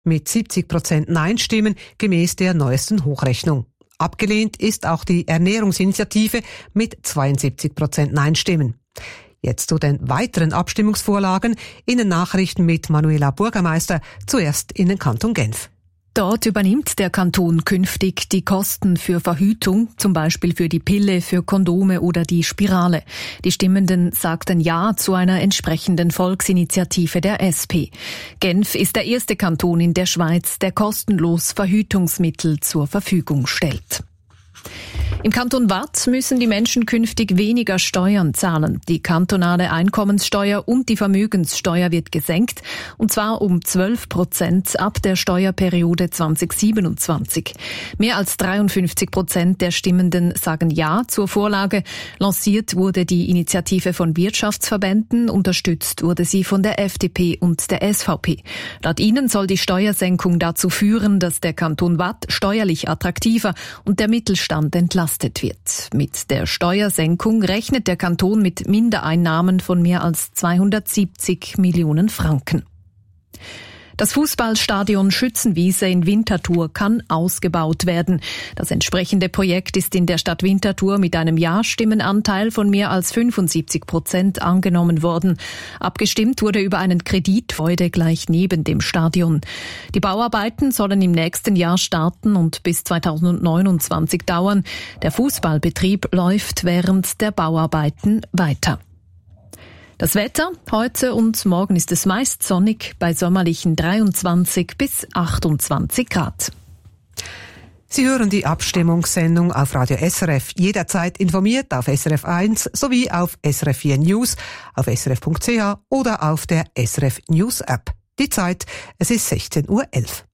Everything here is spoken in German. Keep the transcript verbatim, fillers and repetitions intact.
mit siebzig Prozent Nein-Stimmen gemäß der neuesten Hochrechnung. Abgelehnt ist auch die Ernährungsinitiative mit zweiundsiebzig Prozent Nein-Stimmen. Jetzt zu den weiteren Abstimmungsvorlagen in den Nachrichten mit Manuela Bürgermeister, zuerst in den Kanton Genf. Dort übernimmt der Kanton künftig die Kosten für Verhütung, zum Beispiel für die Pille, für Kondome oder die Spirale. Die Stimmenden sagten Ja zu einer entsprechenden Volksinitiative der S P. Genf ist der erste Kanton in der Schweiz, der kostenlos Verhütungsmittel zur Verfügung stellt. Im Kanton Waadt müssen die Menschen künftig weniger Steuern zahlen. Die kantonale Einkommenssteuer und die Vermögenssteuer wird gesenkt, und zwar um zwölf Prozent ab der Steuerperiode zwanzig siebenundzwanzig. Mehr als dreiundfünfzig Prozent der Stimmenden sagen Ja zur Vorlage. Lanciert wurde die Initiative von Wirtschaftsverbänden, unterstützt wurde sie von der F D P und der S V P. Laut ihnen soll die Steuersenkung dazu führen, dass der Kanton Waadt steuerlich attraktiver und der Mittelstand entlastet wird. Mit der Steuersenkung rechnet der Kanton mit Mindereinnahmen von mehr als zweihundertsiebzig Millionen Franken. Das Fußballstadion Schützenwiese in Winterthur kann ausgebaut werden. Das entsprechende Projekt ist in der Stadt Winterthur mit einem Ja-Stimmenanteil von mehr als fünfundsiebzig Prozent angenommen worden. Abgestimmt wurde über einen Kredit heute gleich neben dem Stadion. Die Bauarbeiten sollen im nächsten Jahr starten und bis zweitausendneunundzwanzig dauern. Der Fußballbetrieb läuft während der Bauarbeiten weiter. Das Wetter: Heute und morgen ist es meist sonnig bei sommerlichen dreiundzwanzig bis achtundzwanzig Grad. Sie hören die Abstimmungssendung auf Radio S R F. Jederzeit informiert auf S R F eins sowie auf S R F vier News, auf S R F punkt C H oder auf der S R F News App. Die Zeit: Es ist sechzehn Uhr elf.